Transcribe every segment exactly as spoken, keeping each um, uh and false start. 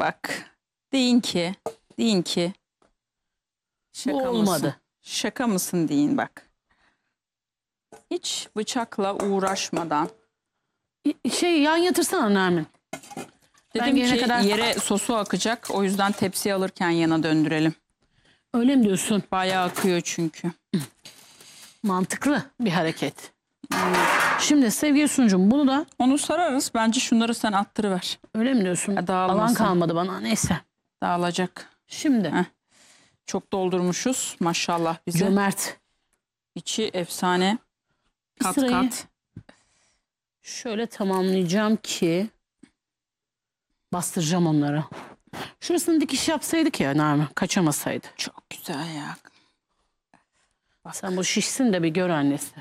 Bak. Deyin ki. Deyin ki. Şaka Bu olmadı. Mısın? Şaka mısın deyin bak. Hiç bıçakla uğraşmadan. Şey yan yatırsana Nermin. Dedim gelene ki kadar- yere sosu akacak. O yüzden tepsi alırken yana döndürelim. Öyle mi diyorsun? Bayağı akıyor çünkü. Mantıklı bir hareket. Şimdi sevgili sunucum bunu da Onu sararız. Bence şunları sen attırıver. öyle mi diyorsun? Ya, dağılmasın. Alan kalmadı bana. Neyse. Dağılacak. Şimdi Heh. Çok doldurmuşuz. Maşallah bize. cömert. İçi efsane. Bir Kat sırayı kat. şöyle tamamlayacağım ki bastıracağım onları. Şurasını dikiş yapsaydık ya Nermin. Kaçamasaydı. Çok güzel ya. Bak. Sen bu şişsin de bir gör annesi.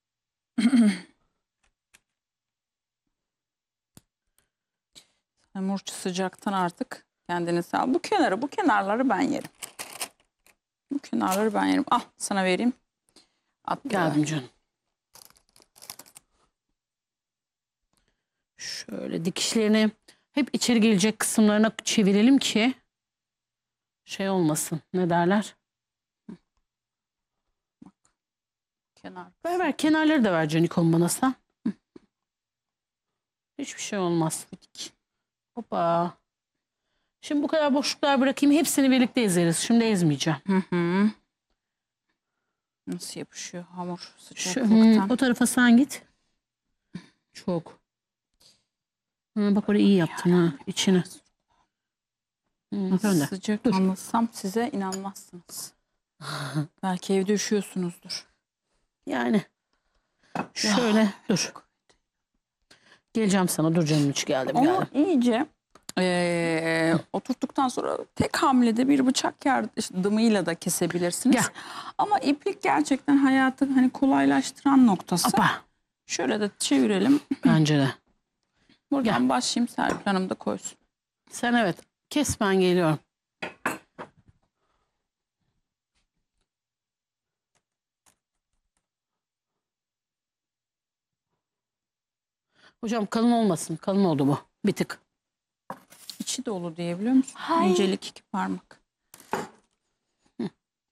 Hamur sıcaktan artık kendini sal. Bu kenarı, bu kenarları ben yerim. Bu kenarları ben yerim. Al sana vereyim. At Geldim canım. Şöyle dikişlerini hep içeri gelecek kısımlarına çevirelim ki şey olmasın. Ne derler? Kenar. Ver ver kenarları da ver Canikon bana sen. Hiçbir şey olmaz. Hoppa. Şimdi bu kadar boşluklar bırakayım. Hepsini birlikte ezeriz. Şimdi ezmeyeceğim. Hı hı. Nasıl yapışıyor hamur Şu, sıcaklıktan. hı, o tarafa sen git. Çok. Ha, bak orayı iyi yaptın ha içine. Hı, Nasıl öyle. sıcak Dur. anlatsam size inanmazsınız. Belki evde üşüyorsunuzdur. Yani şöyle dur. Geleceğim sana. Dur canım hiç geldim Onu geldim. iyice eee oturttuktan sonra tek hamlede bir bıçak yardımıyla da kesebilirsiniz. Gel. Ama iplik gerçekten hayatı hani kolaylaştıran noktası. Apa. Şöyle de çevirelim. Bence de. Buradan başlayayım, Serpil Hanım da koysun. Sen evet. Kes ben geliyorum. Hocam kalın olmasın. Kalın oldu bu. Bir tık. İçi dolu diyebiliyor musun? Hayır. İncelik iki parmak. Hı.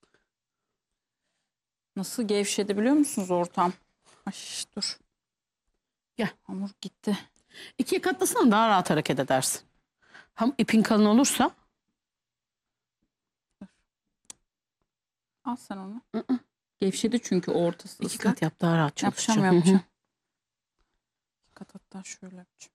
Nasıl gevşedi biliyor musunuz ortam? Ay dur. Gel. Hamur gitti. İkiye katlasan daha rahat hareket edersin. Hem ipin kalın olursa. Al sen onu. Hı hı. Gevşedi çünkü ortası İki ıslak. kat yap daha rahat çalışacağım. Yapacağım yapacağım. İki kat hatta şöyle yapacağım.